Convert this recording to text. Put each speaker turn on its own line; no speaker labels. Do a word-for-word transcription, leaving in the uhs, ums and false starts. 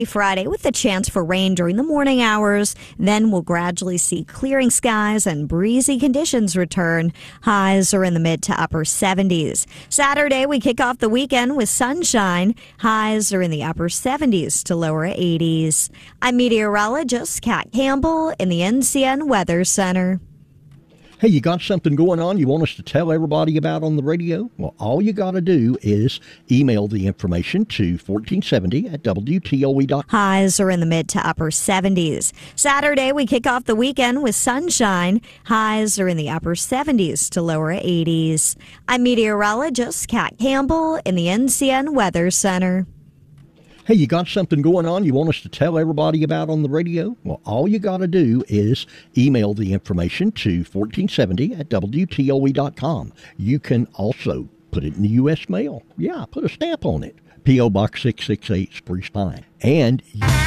Friday with a chance for rain during the morning hours. Then we'll gradually see clearing skies and breezy conditions return. Highs are in the mid to upper seventies. Saturday, we kick off the weekend with sunshine. Highs are in the upper seventies to lower eighties. I'm meteorologist Kat Campbell in the N C N Weather Center.
Hey, you got something going on you want us to tell everybody about on the radio? Well, all you got to do is email the information to fourteen seventy at W T O E dot com.
Highs are in the mid to upper seventies. Saturday, we kick off the weekend with sunshine. Highs are in the upper seventies to lower eighties. I'm meteorologist Kat Campbell in the N C N Weather Center.
Hey, you got something going on you want us to tell everybody about on the radio? Well, all you got to do is email the information to fourteen seventy at W T O E dot com. You can also put it in the U S mail. Yeah, put a stamp on it. P O. Box six six eight, Spruce Pine. And